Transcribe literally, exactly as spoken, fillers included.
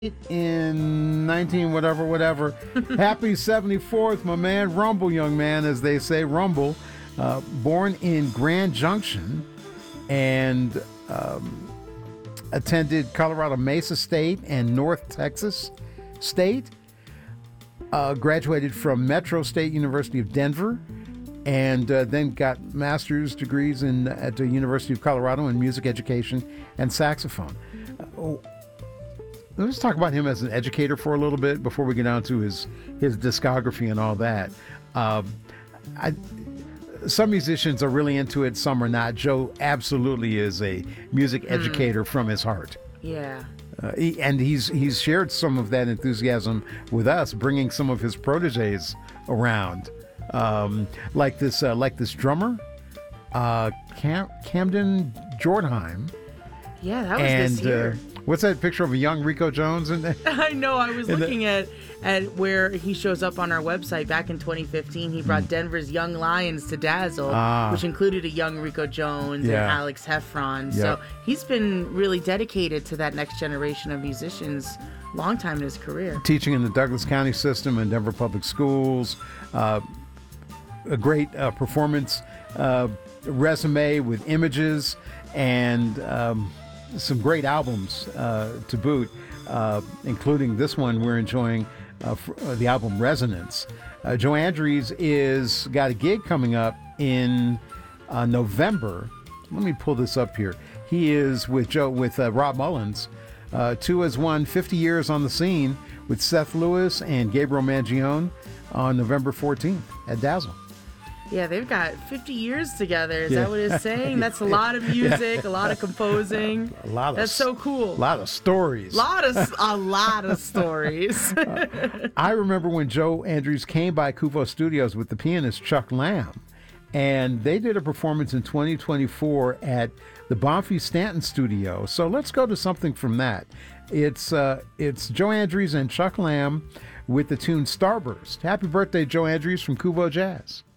in nineteen whatever whatever. Happy seventy-fourth, my man. Rumble, young man, as they say. Rumble, uh, born in Grand Junction and um, attended Colorado Mesa State and North Texas State. Uh, graduated from Metro State University of Denver, and uh, then got master's degrees in at the University of Colorado in music education and saxophone. Uh, Let's talk about him as an educator for a little bit before we get down to his his discography and all that. Um, I, some musicians are really into it, some are not. Joe absolutely is a music mm. educator from his heart. Yeah. Uh, he, and he's he's shared some of that enthusiasm with us, bringing some of his proteges around, um, like this uh, like this drummer, uh, Cam- Camden Jordheim. Yeah, that was and, this year. Uh, What's that picture of a young Rico Jones in there? I know. I was looking the, at, at where he shows up on our website. Back in twenty fifteen, he brought mm. Denver's Young Lions to Dazzle, ah. which included a young Rico Jones yeah. and Alex Heffron. Yep. So he's been really dedicated to that next generation of musicians long time in his career. Teaching in the Douglas County system and Denver Public Schools. Uh, a great uh, performance uh, resume with images and... Um, some great albums uh, to boot, uh, including this one we're enjoying, uh, for, uh, the album Resonance. Uh, Joe Andries is got a gig coming up in uh, November. Let me pull this up here. He is with Joe with uh, Rob Mullins, uh, two as one, fifty years on the scene with Seth Lewis and Gabriel Mangione on November fourteenth at Dazzle. Yeah, they've got fifty years together. Is yeah. that what it's saying? That's a lot of music, yeah. a lot of composing. A lot of That's so cool. A lot of stories. Lot of a lot of stories. uh, I remember when Joe Andries came by Kuvo Studios with the pianist Chuck Lamb, and they did a performance in twenty twenty-four at the Bonfils Stanton Studio. So let's go to something from that. It's uh, it's Joe Andries and Chuck Lamb with the tune Starburst. Happy birthday, Joe Andries from Kuvo Jazz.